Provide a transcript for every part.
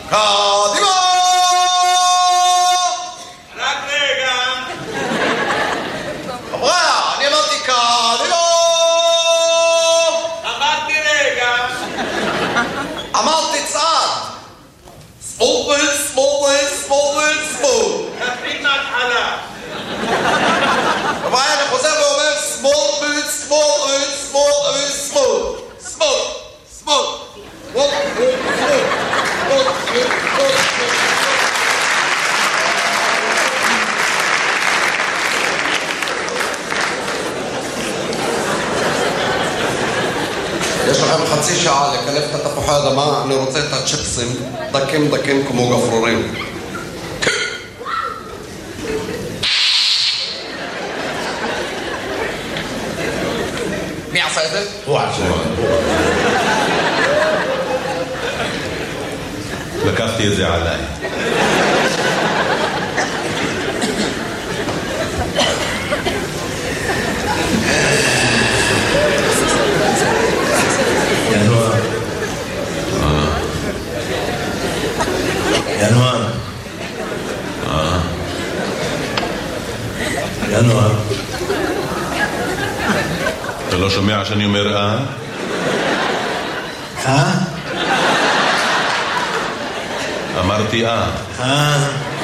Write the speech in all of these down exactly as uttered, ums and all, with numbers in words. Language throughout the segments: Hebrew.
קדימה! רק רגע. חבר'ה, אני אמרתי קדימה! אמרתי רגע. אמרתי צעד. סמול, סמול, סמול, סמול. תתחיל מההתחלה. חבר'ה, אני חוזר ואומר סמול, סמול, סמול, סמול. סמול, סמול. יש לכם חצי שעה לקלף את התפוחי האדמה. אני רוצה את הצ'יפסים דקים דקים כמו גפרורים. מי עשה את זה? הוא עשה. לקחתי את זה עליי. ינואר. ינואר. ינואר. אתה לא שומע שאני אומר אה? אה? אמרתי אה. אה?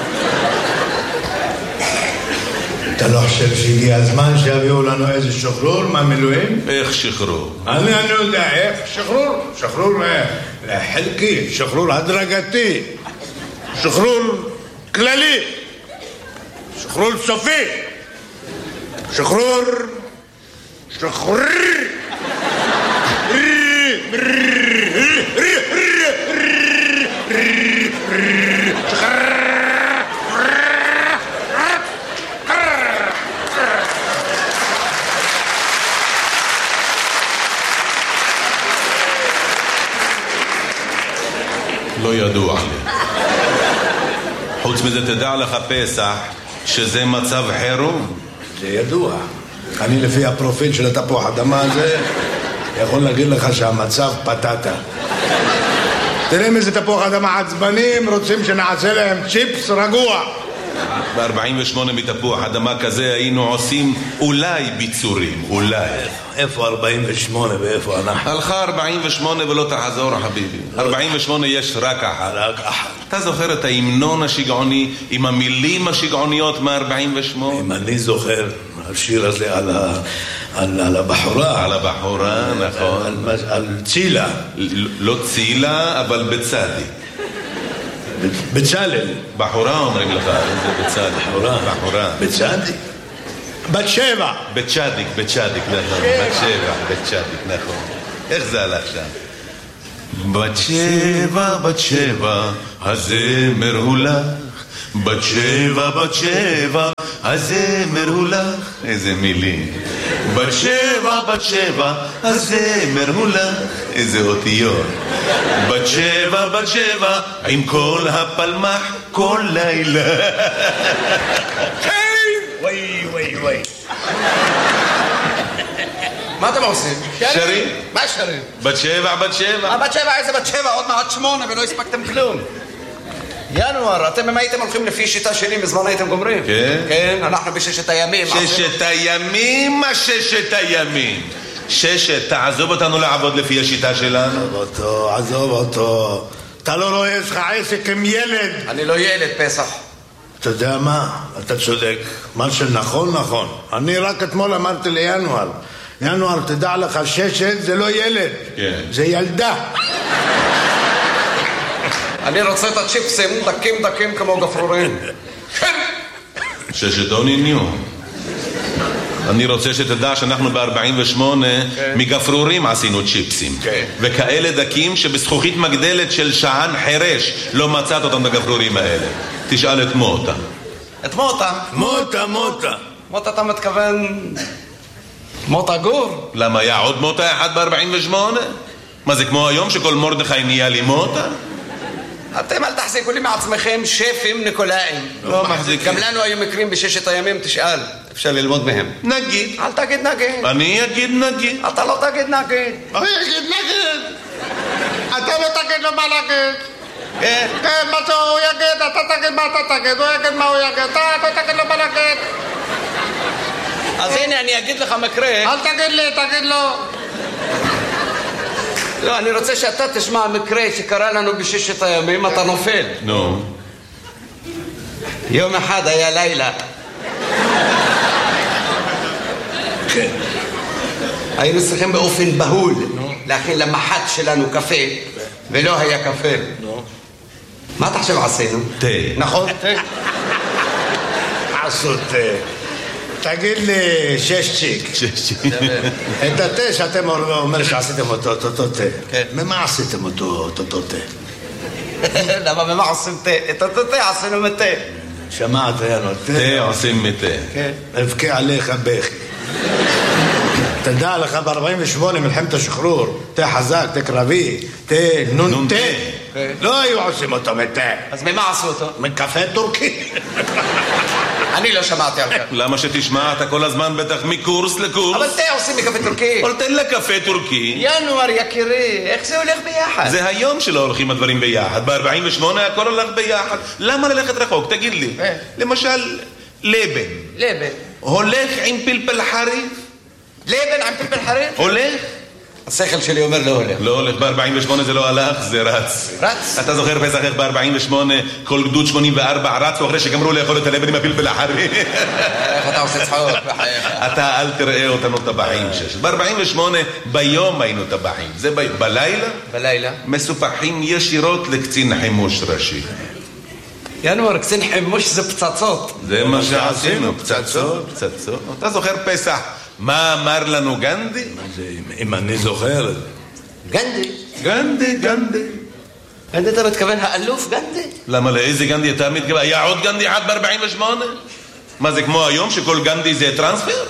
אתה לא חושב שהגיע הזמן שיביאו לנו איזה שחרור מהמילואים? איך שחרור? אני אני יודע איך שחרור, שחרור חלקי, שחרור הדרגתי, שחרור כללי, שחרור סופי, שחרור שחרור לא ידוע לי. חוץ מזה תדע לך פסח שזה מצב חירום. זה ידוע. אני לפי הפרופיל של התפוח אדמה הזה יכול להגיד לך שהמצב פטטה. תראה איזה תפוח אדמה עצבנים, רוצים שנעשה להם צ'יפס רגוע. ב-ארבעים ושמונה מתפוח אדמה כזה היינו עושים אולי ביצורים, אולי. איפה ארבעים ושמונה ואיפה אנחנו? הלכה ארבעים ושמונה ולא תחזור חביבי. ארבעים ושמונה יש רק אחת. רק אחת. אתה זוכר את ההמנון השגעוני עם המילים השגעוניות מ-ארבעים ושמונה? אם אני זוכר, השיר הזה על, ה... על, על הבחורה. על הבחורה, נכון. על, על צילה. לא צילה, אבל בצדיק. בצלאל. בחורה אומרים לך, איזה בצדיק. בחורה. בחורה. בצדיק. בת שבע. בצדיק, בצדיק, נכון. בת שבע, בצדיק, נכון. איך זה הלך שם? בת שבע, בת שבע, הזמר הוא לך. בת שבע, בת שבע, הזמר הוא לך. איזה מילים. בת שבע, בת שבע, הזמר הוא לך. איזה אותיות. בת שבע, בת שבע, עם כל הפלמח כל לילה. וואי, וואי, וואי. מה אתם עושים? שרים? מה שרים? בת שבע, בת שבע. בת שבע, איזה בת שבע? עוד מעט שמונה ולא הספקתם כלום. ינואר, אתם אם הייתם הולכים לפי שיטה שלי בזמן הייתם גומרים? כן. כן, אנחנו בששת הימים. ששת הימים, מה ששת הימים? ששת, תעזוב אותנו לעבוד לפי השיטה שלנו. עזוב אותו, עזוב אותו. אתה לא רואה, יש לך עסק עם ילד. אני לא ילד, פסח. אתה יודע מה? אתה צודק. מה שנכון, נכון. אני רק אתמול אמרתי לינואר. ינואר, תדע לך, ששת זה לא ילד. כן. זה ילדה. אני רוצה את הצ'יפסים דקים דקים כמו גפרורים. ששת אוני ניו. אני רוצה שתדע שאנחנו ב-ארבעים ושמונה מגפרורים עשינו צ'יפסים. וכאלה דקים שבזכוכית מגדלת של שען חרש לא מצאת אותם בגפרורים האלה. תשאל את מוטה. את מוטה? מוטה, מוטה. מוטה אתה מתכוון... מוטה גור? למה היה עוד מוטה אחד ב-ארבעים ושמונה? מה זה כמו היום שכל מרדכי נהיה לי מוטה? אתם אל תחזיקו לי מעצמכם שפים ניקולאים. לא מחזיקים. גם לנו היו מקרים בששת הימים, תשאל. אפשר ללמוד מהם. נגיד. אל תגיד נגיד. אני אגיד נגיד. אתה לא תגיד נגיד. אני אגיד נגיד. אתה לא תגיד לו מה להגיד. כן. כן, מה שהוא יגיד, אתה תגיד מה אתה תגיד, הוא יגיד מה הוא יגיד, אתה, אתה תגיד לו מה להגיד. אז הנה, אני אגיד לך מקרה. אל תגיד לי, תגיד לו. לא, אני רוצה שאתה תשמע מקרה שקרה לנו בששת הימים, אתה נופל. נו. יום אחד היה לילה. כן. היינו צריכים באופן בהול להכין למח"ט שלנו קפה, ולא היה קפה. מה אתה חושב עשינו? תה. נכון, תה. עשו תה. תגיד לי, שש צ'יק. את התה שאתם אומרים שעשיתם אותו, אותו תה. ממה עשיתם אותו, אותו תה? למה במה עושים תה? את אותו תה עשינו מתה. שמעת, יאנו, תה עושים מתה. כן. אבכה עליך בכי. תדע לך ב-ארבעים ושמונה מלחמת השחרור, תה חזק, תה קרבי, תה נון תה. לא היו עושים אותו מתה. אז ממה עשו אותו? מקפה טורקי. אני לא שמעתי על כך. למה שתשמע? אתה כל הזמן בטח מקורס לקורס. אבל תה עושים מקפה טורקי. אבל תן לה קפה טורקי. ינואר יקירי, איך זה הולך ביחד? זה היום שלא הולכים הדברים ביחד. ב-ארבעים ושמונה הכל הולך ביחד. למה ללכת רחוק? תגיד לי. למשל, לבן. לבן. הולך עם פלפל חריף? לבן עם פלפל חריף? הולך? השכל שלי אומר לא הולך. לא הולך, ב-ארבעים ושמונה זה לא הלך, זה רץ. רץ? אתה זוכר פסח איך ב-ארבעים ושמונה כל גדוד שמונים וארבע רצו אחרי שגמרו לאכול את הלבן עם הפלפל החריף? איך אתה עושה צחוק בחייך? אתה אל תראה אותנו טבחים שש. ב-ארבעים ושמונה ביום היינו טבחים. זה ביום. בלילה? בלילה? מסופחים ישירות לקצין חימוש ראשי. ינואר, קצין חימוש זה פצצות. זה מה שעשינו, פצצות, פצצות. אתה זוכר פסח? מה אמר לנו גנדי? אם אני זוכר. גנדי? גנדי, גנדי. גנדי אתה מתכוון האלוף גנדי? למה לאיזה גנדי אתה מתכוון? היה עוד גנדי אחד ב-ארבעים ושמונה? מה זה כמו היום שכל גנדי זה טרנספר?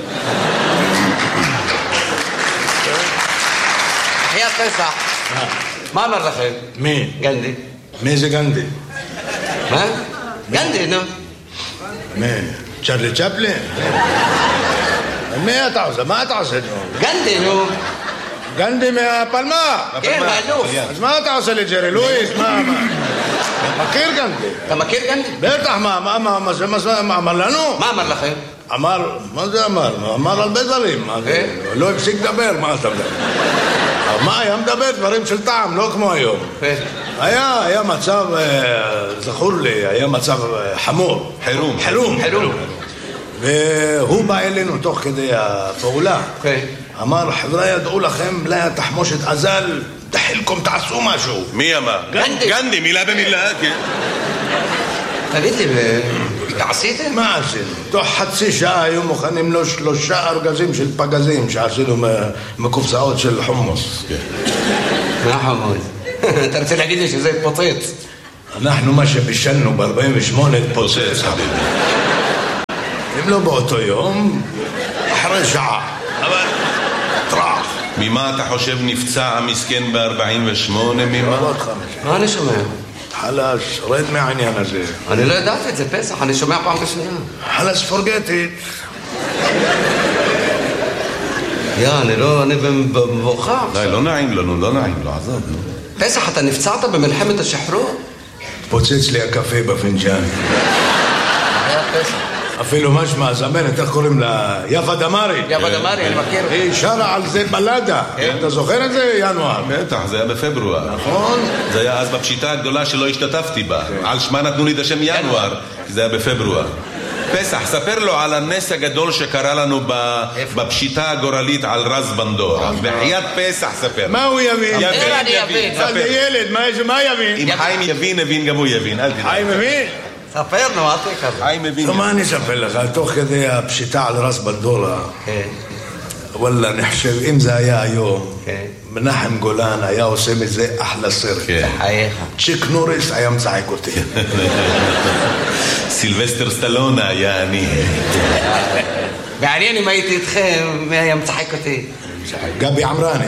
חיית פסח. מה אמר לכם? מי? גנדי. מי זה גנדי? מה? גנדי, נו. מי? צ'רלי צ'פלין? מי אתה עושה? מה אתה עושה? גנדי, נו. גנדי מהפלמה. כן, האלוף. אז מה אתה עושה לג'רי לואיס? מה, מה? מכיר גנדי? אתה מכיר גנדי? בטח, מה, מה, מה, מה, זה, מה, אמר לנו? מה אמר לכם? אמר, מה זה אמר? אמר הרבה דברים. לא הפסיק לדבר, מה אתה מדבר? מה, היה מדבר דברים של טעם, לא כמו היום. היה, היה מצב, זכור לי, היה מצב חמור. חירום. חירום. חירום. והוא בא אלינו תוך כדי הפעולה. אמר, חבר'ה, ידעו לכם, לה תחמושת עזל, תחילכם, תעשו משהו. מי אמר? גנדי. גנדי, מילה במילה, כן. תגיד לי, עשיתם? מה עשינו? תוך חצי שעה היו מוכנים לו שלושה ארגזים של פגזים שעשינו מקופסאות של חומוס. מה חומוס? אתה רוצה להגיד לי שזה התפוצץ? אנחנו מה שבישלנו ב-ארבעים ושמונה התפוצץ. אם לא באותו יום, אחרי שעה. אבל טרח. ממה אתה חושב נפצע המסכן ב-ארבעים ושמונה? ממה? מה אני שומע? חלש, רד מהעניין הזה. אני לא ידעתי את זה, פסח, אני שומע פעם ראשונה. חלש, forget it. יא, אני לא, אני במבוכה. די, לא נעים לנו, לא נעים, לא עזוב, נו. פסח, אתה נפצעת במלחמת השחרור? פוצץ לי הקפה בפנג'ן. היה פסח. אפילו משמע, זמרת, איך קוראים לה? יפה דמארי. יפה דמארי, אני מכיר. היא שרה על זה בלדה. אתה זוכר את זה, ינואר? בטח, זה היה בפברואר. נכון. זה היה אז בפשיטה הגדולה שלא השתתפתי בה. על שמה נתנו לי את השם ינואר, כי זה היה בפברואר. פסח, ספר לו על הנס הגדול שקרה לנו בפשיטה הגורלית על רז בנדור. בחיית פסח, ספר. מה הוא יבין? יבין, אני יבין. זה ילד, מה יבין? אם חיים יבין, הבין גם הוא יבין. חיים מבין? ספר, נו, אל תקרא. חיים מבין. מה אני אספר לך? תוך כדי הפשיטה על רז בנדורה, וואלה, נחשב, אם זה היה היום, מנחם גולן היה עושה מזה אחלה סרט. חייך. צ'יק נוריס היה מצחק אותי. סילבסטר סטלונה היה אני. מעניין אם הייתי איתכם, מי היה מצחק אותי? גבי עמרני.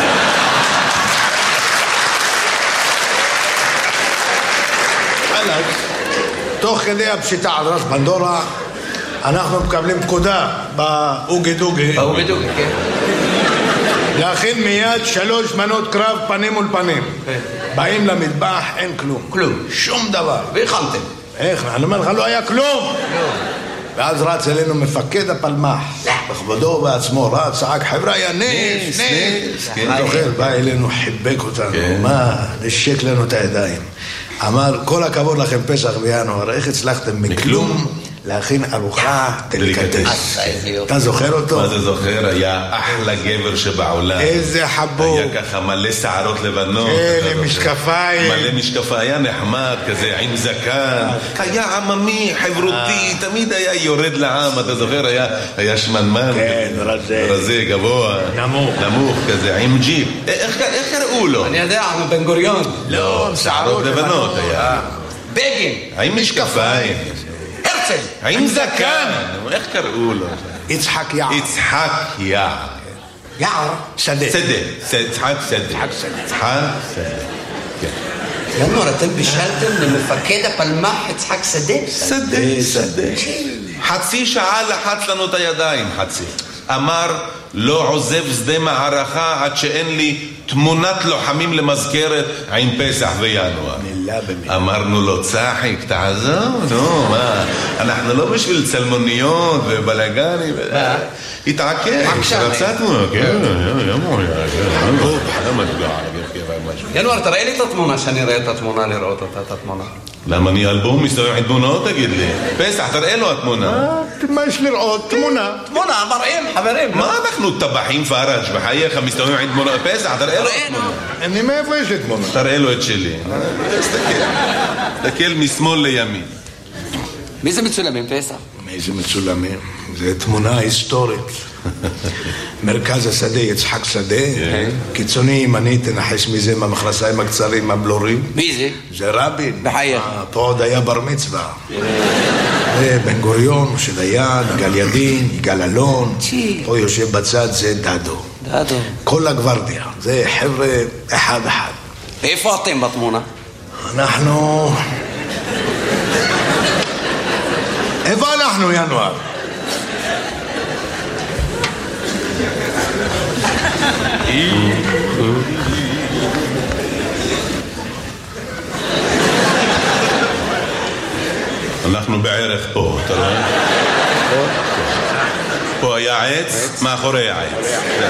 תוך כדי הפשיטה על רז בנדורה, אנחנו מקבלים פקודה באוגי דוגי. באוגי דוגי, כן. להכין מיד שלוש מנות קרב פנים מול פנים. באים למטבח, אין כלום. כלום. שום דבר. והכנתם. איך? אני אומר לך, לא היה כלום. ואז רץ אלינו מפקד הפלמ"ח. בכבודו ובעצמו רץ, צעק, חבר'ה, היה נס, נס. אני זוכר, בא אלינו, חיבק אותנו. מה? נשק לנו את הידיים. אמר, כל הכבוד לכם פסח בינואר, איך הצלחתם מכלום להכין ארוחה דליקטס. אתה זוכר אותו? מה זה זוכר? היה אחלה גבר שבעולם. איזה חבוב. היה ככה מלא שערות לבנות. כן, עם משקפיים. מלא משקפיים, היה נחמד כזה, עם זקן. היה עממי, חברותי, תמיד היה יורד לעם, אתה זוכר? היה שמנמן. כן, רזה. רזה, גבוה. נמוך. נמוך כזה, עם ג'יפ. איך קראו לו? אני יודע, בן גוריון. לא, שערות לבנות היה. בגין. עם משקפיים. הרצל. עם זקן. איך קראו לו? יצחק יער. יצחק יער. יער. שדה. שדה. יצחק שדה. יצחק שדה. ינואר, אתם בישלתם למפקד הפלמ"ח יצחק שדה? שדה, שדה. חצי שעה לחץ לנו את הידיים, חצי. אמר, לא עוזב שדה מערכה עד שאין לי תמונת לוחמים למזכרת עם פסח וינואר. מילה במילה. אמרנו לו, צחיק, תעזוב, נו, מה? אנחנו לא בשביל צלמוניות ובלגנים. התעקש, רצה תמונה, כן, ינואר, תראה לי את התמונה, שאני אראה את התמונה, לראות אותה, את התמונה. למה אני אלבום מסתובב עם תמונות, תגיד לי? פסח, תראה לו התמונה. מה יש לראות? תמונה. תמונה, מראים, חברים. מה אנחנו טבחים פרש בחייך מסתובבים עם תמונות? פסח, תראה לו התמונה. אני מאיפה יש לי תמונה? תראה לו את שלי. תסתכל, תסתכל משמאל לימין. מי זה מצולמים, פסח? איזה מצולמים? זה תמונה היסטורית. מרכז השדה, יצחק שדה. קיצוני ימני, תנחש מזה עם המכנסיים הקצרים, הבלורים. מי זה? זה רבין. בחייך. פה עוד היה בר מצווה. בן גוריון, משה דיין, גל ידין, יגאל אלון. פה יושב בצד, זה דדו. דדו. כל הגוורדיה. זה חבר'ה אחד אחד. איפה אתם בתמונה? אנחנו... איפה אנחנו, ינואר? אנחנו בערך פה, אתה רואה? פה היה עץ, מאחורי העץ.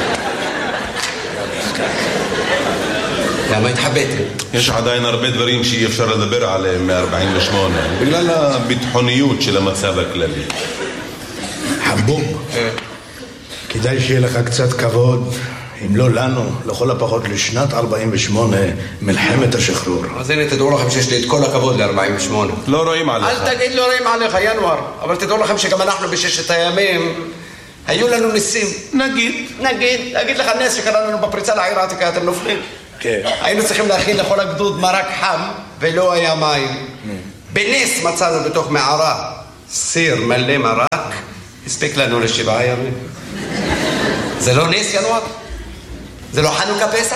למה התחבאתם? יש עדיין הרבה דברים שאי אפשר לדבר עליהם מ-ארבעים ושמונה, בגלל הביטחוניות של המצב הכללי. חבוב, כדאי שיהיה לך קצת כבוד, אם לא לנו, לכל הפחות לשנת ארבעים ושמונה, מלחמת השחרור. אז הנה, תדעו לכם שיש לי את כל הכבוד ל-ארבעים ושמונה. לא רואים עליך. אל תגיד לא רואים עליך, ינואר. אבל תדעו לכם שגם אנחנו בששת הימים, היו לנו ניסים. נגיד. נגיד, אגיד לך נס שקרה לנו בפריצה לעיר העתיקה, אתם נופלים. כן. היינו צריכים להכין לכל הגדוד מרק חם, ולא היה מים. בנס מצאנו בתוך מערה סיר מלא מרק, הספיק לנו לשבעה ימים. זה לא נס, ינואר? זה לא חנוכה פסח?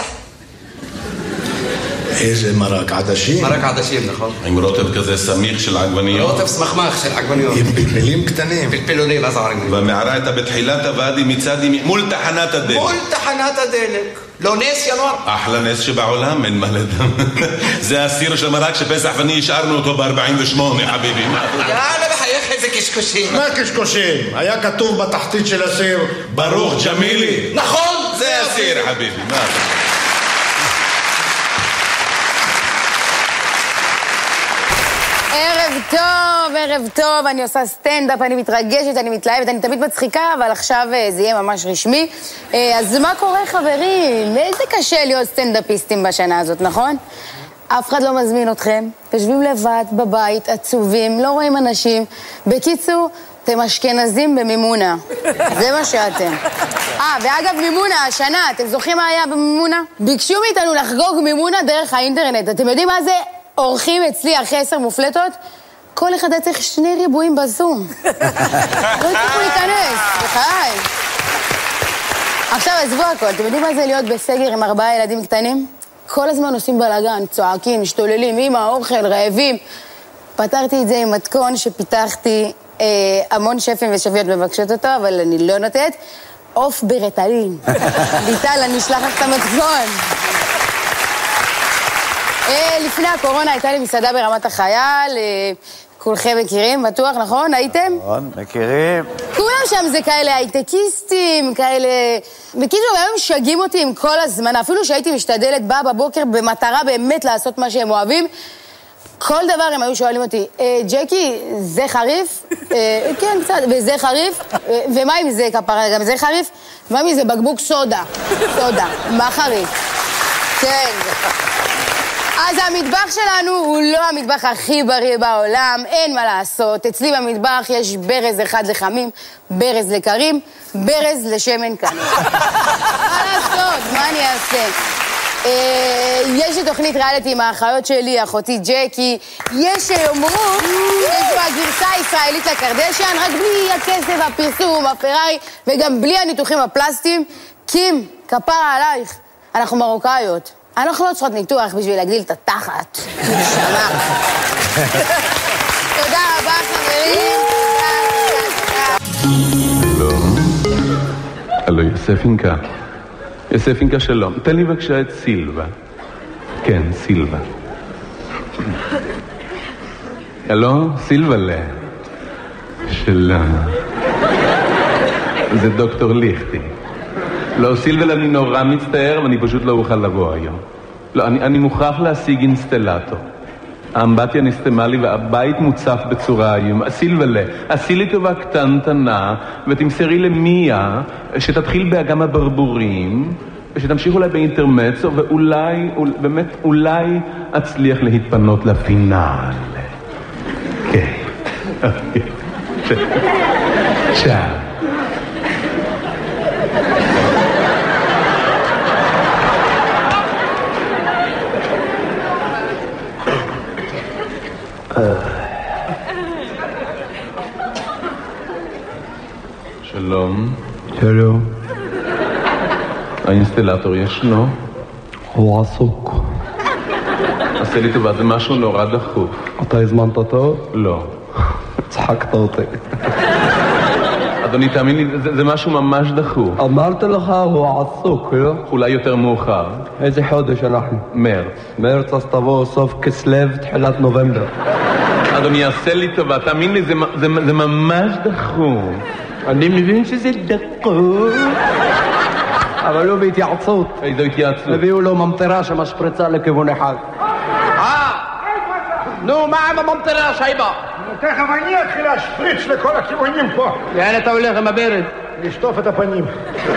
איזה מרק עדשים? מרק עדשים, נכון. עם רוטב כזה סמיך של עגבניות. רוטב סמכמך של עגבניות. עם פלפלים קטנים. פלפלונים, אז ערים. והמערה הייתה בתחילת הוואדי מצד ימין, מול תחנת הדלק. מול תחנת הדלק. לא נס, ינואר? אחלה נס שבעולם, אין מה לדעת. זה הסיר של מרק שפסח ואני השארנו אותו ב-ארבעים ושמונה, חביבי. יאללה, בחייך איזה קשקושים. מה קשקושים? היה כתוב בתחתית של הסיר, ברוך ג'מילי. נכון, זה הסיר, חביבי. מה אתה? ערב טוב, ערב טוב, אני עושה סטנדאפ, אני מתרגשת, אני מתלהבת, אני תמיד מצחיקה, אבל עכשיו זה יהיה ממש רשמי. אז מה קורה, חברים? איזה קשה להיות סטנדאפיסטים בשנה הזאת, נכון? אף אחד לא מזמין אתכם, יושבים לבד, בבית, עצובים, לא רואים אנשים. בקיצור, אתם אשכנזים במימונה. זה מה שאתם. אה, ואגב, מימונה, השנה, אתם זוכרים מה היה במימונה? ביקשו מאיתנו לחגוג מימונה דרך האינטרנט. אתם יודעים מה זה? אורחים אצלי אחרי עשר מופלטות, כל אחד צריך שני ריבועים בזום. לא הצליחו להיכנס, בחיי. עכשיו, עזבו הכל, אתם יודעים מה זה להיות בסגר עם ארבעה ילדים קטנים? כל הזמן עושים בלגן, צועקים, משתוללים, אמא, אוכל, רעבים. פתרתי את זה עם מתכון שפיתחתי, אה, המון שפים ושפיות מבקשות אותו, אבל אני לא נותנת. עוף ברטלין. ליטל, אני אשלח לך את המתכון. לפני הקורונה הייתה לי מסעדה ברמת החייל, כולכם מכירים, בטוח, נכון? הייתם? נכון, מכירים. כולם שם זה כאלה הייטקיסטים, כאלה... בקיצור, הם משגעים אותי עם כל הזמן, אפילו שהייתי משתדלת באה בבוקר במטרה באמת לעשות מה שהם אוהבים, כל דבר הם היו שואלים אותי, ג'קי, זה חריף? כן, קצת, וזה חריף? ומה אם זה כפרה? גם זה חריף? ומה אם זה בקבוק סודה? סודה, מה חריף? כן. אז המטבח שלנו הוא לא המטבח הכי בריא בעולם, אין מה לעשות. אצלי במטבח יש ברז אחד לחמים, ברז לקרים, ברז לשמן קנה. מה לעשות? מה אני אעשה? יש לי תוכנית ריאליטי עם האחיות שלי, אחותי ג'קי. יש שיאמרו, יש בה גרסה ישראלית לקרדשן, רק בלי הכסף, הפרסום, הפרארי, וגם בלי הניתוחים הפלסטיים. קים, כפרה עלייך, אנחנו מרוקאיות. אנחנו לא צריכות ניתוח בשביל להגדיל את התחת. נשמה. תודה רבה, חברים. לא. הלו, יוספינקה. יוספינקה, שלום. תן לי בבקשה את סילבה. כן, סילבה. הלו, סילבלה. שלום. זה דוקטור ליכטי. לא, סילבל, אני נורא מצטער, ואני פשוט לא אוכל לבוא היום. לא, אני, אני מוכרח להשיג אינסטלטור. האמבטיה נסתמה לי והבית מוצף בצורה איום. סילבל, עשי לי טובה קטנטנה, ותמסרי למיה, שתתחיל באגם הברבורים, ושתמשיך אולי באינטרמצו, ואולי, אולי, באמת, אולי אצליח להתפנות לפינאל. כן. עכשיו. שלום. שלום. האינסטלטור ישנו? הוא עסוק. עשה לי טובה, זה משהו נורא דחוף. אתה הזמנת אותו? לא. צחקת אותי. אדוני, תאמין לי, זה, זה משהו ממש דחוף. אמרתי לך, הוא עסוק, לא? אולי יותר מאוחר. איזה חודש אנחנו? מרץ. מרץ, אז תבוא סוף כסלו, תחילת נובמבר. אדוני, עשה לי טובה, תאמין לי, זה, זה, זה ממש דחוף. אני מבין שזה דחוף. אבל לא בהתייעצות. איזו התייעצות? הביאו לו ממטרה שמשפריצה לכיוון אחד. אה! נו, מה עם הממטרה, שייבה? תכף אני אתחיל להשפריץ לכל הכיוונים פה. לאן אתה הולך עם הברז? לשטוף את הפנים.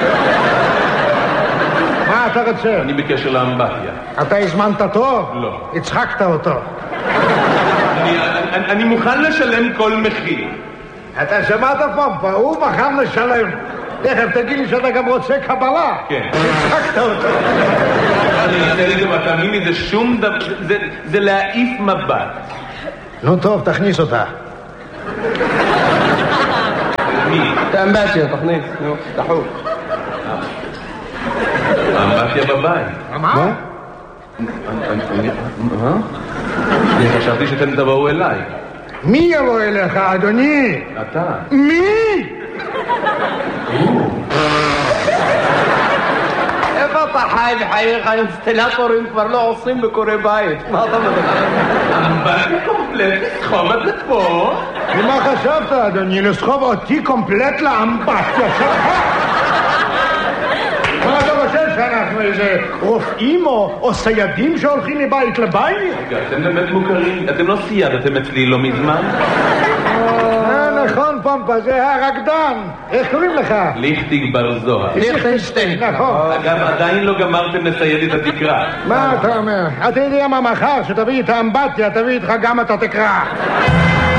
מה אתה רוצה? אני בקשר לאמבטיה. אתה הזמנת אותו? לא. הצחקת אותו. אני, אני, אני מוכן לשלם כל מחיר. אתה שמעת פעם, הוא בחר לשלם. תכף תגיד לי שאתה גם רוצה קבלה. כן. הצחקת אותו. אני אעשה לי גם, תאמין לי, זה שום דבר, זה, זה להעיף מבט. נו טוב, תכניס אותה. מי? את האמבטיה, תכניס. נו, דחוף. האמבטיה בבית. מה? מה? אני חשבתי שאתם תבואו אליי. מי יבוא אליך, אדוני? אתה. מי? איפה אתה חי בחייך? אינסטלטורים כבר לא עושים בקורי בית. מה אתה מדבר? אמבטיה קומפלט, סחוב את זה פה. ומה חשבת, אדוני? לסחוב אותי קומפלט לאמבטיה שלך? מה אתה חושב שאנחנו איזה רופאים או סיידים שהולכים מבית לבית? אתם באמת מוכרים, אתם לא סיידתם אצלי לא מזמן? נכון, פמפה, זה הרקדן. איך קוראים לך? ליכטיג בר זוהר. ליכטנשטיין. נכון. אגב, עדיין לא גמרתם לסייד את התקרה. מה אתה אומר? אתה יודע מה מחר? שתביא את האמבטיה, תביא איתך גם את התקרה.